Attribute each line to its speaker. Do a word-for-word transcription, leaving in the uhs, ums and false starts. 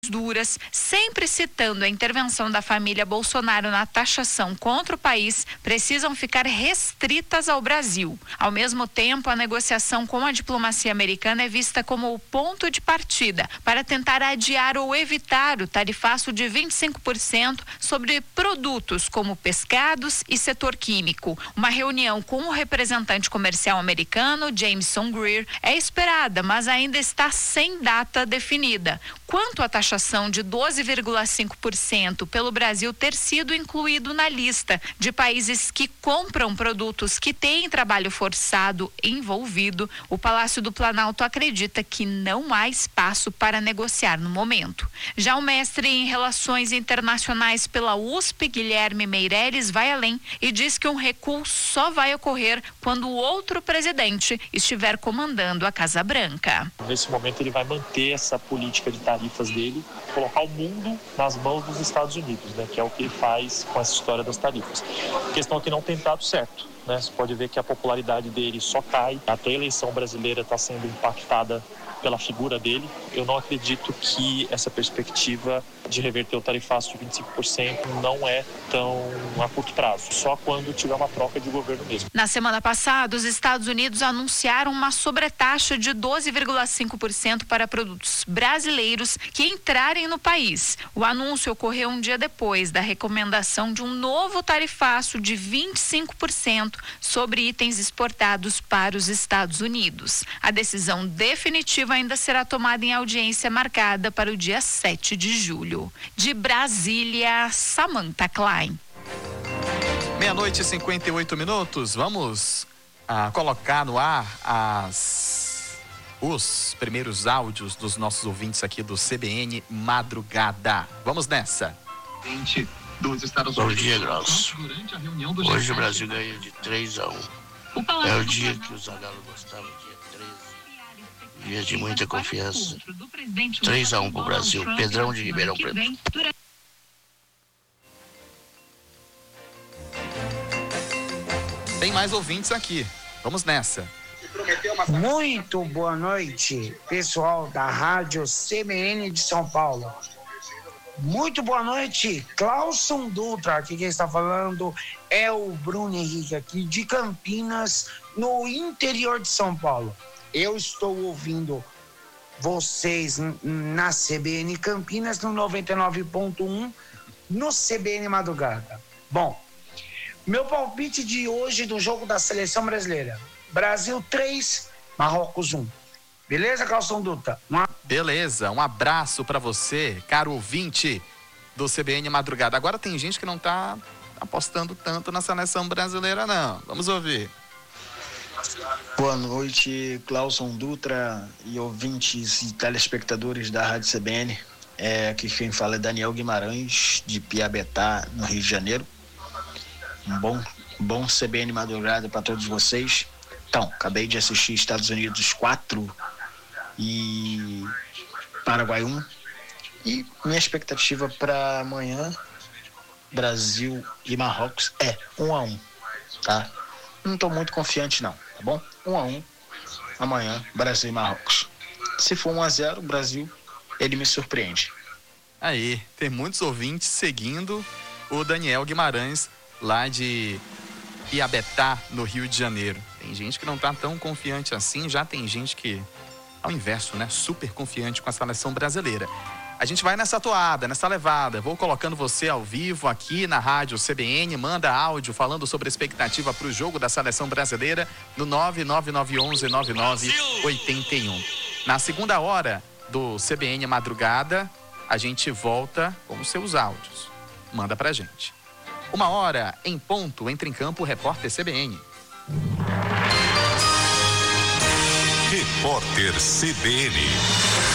Speaker 1: duras, sempre citando a intervenção da família Bolsonaro na taxação contra o país, precisam ficar restritas ao Brasil. Ao mesmo tempo, a negociação com a diplomacia americana é vista como o ponto de partida para tentar adiar ou evitar o tarifaço de vinte e cinco por cento sobre produtos como pescados e setor químico. Uma reunião com o representante comercial americano, Jameson Greer, é esperada, mas ainda está sem data definida. Quanto à taxação de doze vírgula cinco por cento pelo Brasil ter sido incluído na lista de países que compram produtos que têm trabalho forçado envolvido, o Palácio do Planalto acredita que não há espaço para negociar no momento. Já o mestre em Relações Internacionais pela U S P, Guilherme Meireles, vai além e diz que um recuo só vai ocorrer quando o outro presidente estiver comandando a Casa Branca.
Speaker 2: Nesse momento ele vai manter essa política de tarifas dele, colocar o mundo nas mãos dos Estados Unidos, né, que é o que ele faz com essa história das tarifas. A questão é que não tem dado certo, né? Você pode ver que a popularidade dele só cai, até a eleição brasileira está sendo impactada pela figura dele. Eu não acredito que essa perspectiva de reverter o tarifaço de vinte e cinco por cento não é tão a curto prazo, só quando tiver uma troca de governo mesmo.
Speaker 1: Na semana passada, os Estados Unidos anunciaram uma sobretaxa de doze vírgula cinco por cento para produtos brasileiros que entrarem no país. O anúncio ocorreu um dia depois da recomendação de um novo tarifaço de vinte e cinco por cento sobre itens exportados para os Estados Unidos. A decisão definitiva ainda será tomada em audiência marcada para o dia sete de julho. De Brasília, Samantha Klein.
Speaker 3: Meia-noite e cinquenta e oito minutos. Vamos ah, colocar no ar as, os primeiros áudios dos nossos ouvintes aqui do C B N Madrugada. Vamos nessa.
Speaker 4: Bom dia, Graus. Hoje o Brasil ganha de três a um. É o dia que o Zagallo gostava, dia treze. Dia de muita confiança. três a um pro Brasil. Pedrão de Ribeirão Preto.
Speaker 3: Tem mais ouvintes aqui. Vamos nessa.
Speaker 5: Muito boa noite, pessoal da Rádio C B N de São Paulo. Muito boa noite, Clauson Dutra. Aqui quem está falando é o Bruno Henrique, aqui de Campinas, no interior de São Paulo. Eu estou ouvindo vocês na C B N Campinas, no noventa e nove ponto um, no C B N Madrugada. Bom, meu palpite de hoje do jogo da Seleção Brasileira: Brasil três, Marrocos um. Beleza, Calção Dutra? Uma...
Speaker 3: Beleza, um abraço pra você, caro ouvinte do C B N Madrugada. Agora tem gente que não tá apostando tanto na Seleção Brasileira, não. Vamos ouvir.
Speaker 6: Boa noite, Clauson Dutra e ouvintes e telespectadores da Rádio C B N. É, aqui quem fala é Daniel Guimarães, de Piabetá, no Rio de Janeiro. Um bom, bom C B N Madrugada para todos vocês. Então, acabei de assistir Estados Unidos quatro e Paraguai um. E minha expectativa para amanhã, Brasil e Marrocos, é um a um, tá? Não estou muito confiante não, tá bom? um a um, amanhã, Brasil e Marrocos. Se for um a zero, o Brasil, ele me surpreende.
Speaker 3: Aí, tem muitos ouvintes seguindo o Daniel Guimarães, lá de Piabetá, no Rio de Janeiro. Tem gente que não tá tão confiante assim, já tem gente que, ao inverso, né, super confiante com a seleção brasileira. A gente vai nessa toada, nessa levada. Vou colocando você ao vivo aqui na rádio C B N. Manda áudio falando sobre a expectativa para o jogo da seleção brasileira no nove nove nove um um nove nove oito um. Na segunda hora do C B N Madrugada, a gente volta com os seus áudios. Manda pra gente. Uma hora em ponto, entra em campo o repórter C B N.
Speaker 7: Repórter C B N.